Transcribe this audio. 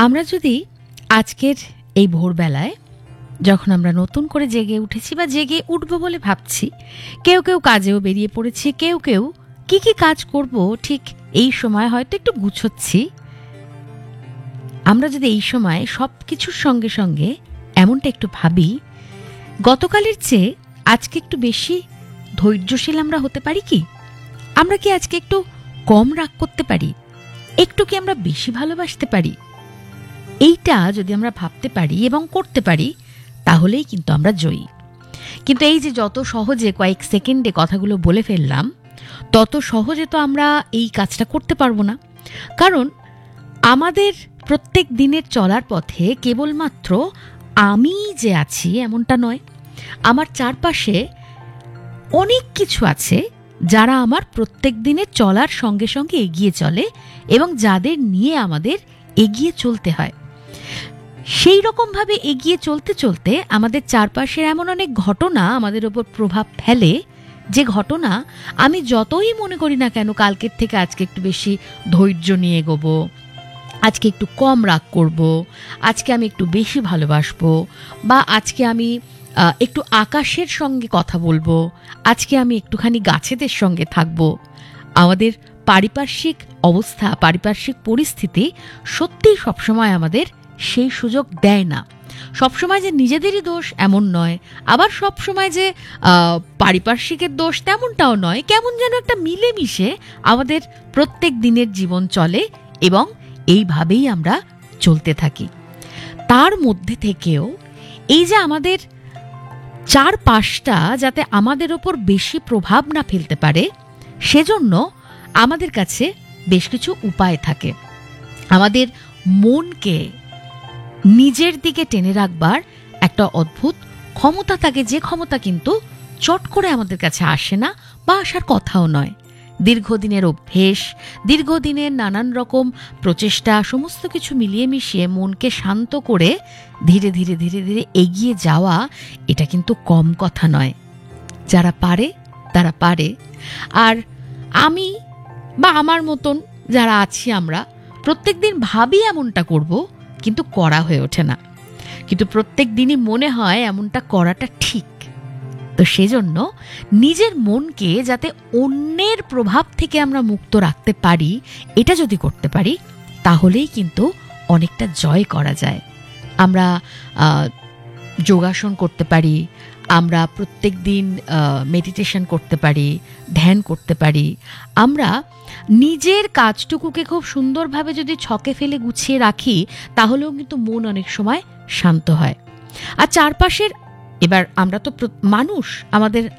আমরা যদি আজকের এই ভোরবেলায় যখন আমরা নতুন করে জেগে উঠেছি বা জেগে উঠবো বলে ভাবছি, কেউ কেউ কাজেও বেরিয়ে পড়েছি, কেউ কেউ কি কি কাজ করব ঠিক এই সময় হয়তো একটু গুছোচ্ছি। আমরা যদি এই সময় সব কিছুর সঙ্গে সঙ্গে এমনটা একটু ভাবি, গতকালের চেয়ে আজকে একটু বেশি ধৈর্যশীল আমরা হতে পারি কি? আমরা কি আজকে একটু কম রাগ করতে পারি? একটু কি আমরা বেশি ভালোবাসতে পারি? এইটা যদি আমরা ভাবতে পারি এবং করতে পারি, তাহলেই কিন্তু আমরা জয়ী। কিন্তু এই যে যত সহজে কয়েক সেকেন্ডে কথাগুলো বলে ফেললাম, তত সহজে তো আমরা এই কাজটা করতে পারবো না। কারণ আমাদের প্রত্যেক দিনের চলার পথে কেবলমাত্র আমি যে আছি এমনটা নয়, আমার চারপাশে অনেক কিছু আছে যারা আমার প্রত্যেক দিনের চলার সঙ্গে সঙ্গে এগিয়ে চলে এবং যাদের নিয়ে আমাদের এগিয়ে চলতে হয়। সেই রকমভাবে এগিয়ে চলতে চলতে আমাদের চারপাশের এমন অনেক ঘটনা আমাদের ওপর প্রভাব ফেলে, যে ঘটনা আমি যতই মনে করি না কেন কালকের থেকে আজকে একটু বেশি ধৈর্য নিয়ে এগোবো, আজকে একটু কম রাগ করব, আজকে আমি একটু বেশি ভালোবাসবো, বা আজকে আমি একটু আকাশের সঙ্গে কথা বলবো, আজকে আমি একটুখানি গাছেদের সঙ্গে থাকবো, আমাদের পারিপার্শ্বিক অবস্থা, পারিপার্শ্বিক পরিস্থিতি সত্যিই সবসময় আমাদের সেই সুযোগ দেয় না। সবসময় যে নিজেদেরই দোষ এমন নয়, আবার সবসময় যে পারিপার্শ্বিকের দোষ তেমনটাও নয়। কেমন যেন একটা মিলেমিশে আমাদের প্রত্যেক দিনের জীবন চলে এবং এইভাবেই আমরা চলতে থাকি। তার মধ্যে থেকেও এই যে আমাদের চারপাশটা যাতে আমাদের ওপর বেশি প্রভাব না ফেলতে পারে, সেজন্য আমাদের কাছে বেশ কিছু উপায় থাকে। আমাদের মনকে নিজের দিকে টেনে রাখবার একটা অদ্ভুত ক্ষমতা থাকে, যে ক্ষমতা কিন্তু চট করে আমাদের কাছে আসে না বা আসার কথাও নয়। দীর্ঘদিনের অভ্যেস, দীর্ঘদিনের নানান রকম প্রচেষ্টা, সমস্ত কিছু মিলিয়ে মিশিয়ে মনকে শান্ত করে ধীরে ধীরে ধীরে ধীরে এগিয়ে যাওয়া, এটা কিন্তু কম কথা নয়। যারা পারে তারা পারে। আর আমি বা আমার মতন যারা আছি, আমরা প্রত্যেক দিন ভাবি এমনটা করব, কিন্তু করা হয়ে ওঠে না। কিন্তু প্রত্যেক দিনই মনে হয় এমনটা করাটা ঠিক। তো সেজন্য নিজের মনকে যাতে অন্যের প্রভাব থেকে আমরা মুক্ত রাখতে পারি, এটা যদি করতে পারি, তাহলেই কিন্তু অনেকটা জয় করা যায়। আমরা যোগাসন করতে পারি, আমরা প্রত্যেক দিন মেডিটেশন করতে পারি, ধ্যান করতে পারি। আমরা নিজের কাজটুকুকে খুব সুন্দরভাবে যদি ছকে ফেলে গুছিয়ে রাখি, তাহলেও কিন্তু মন অনেক সময় শান্ত হয়। আর চারপাশের, এবার আমরা তো মানুষ, আমাদের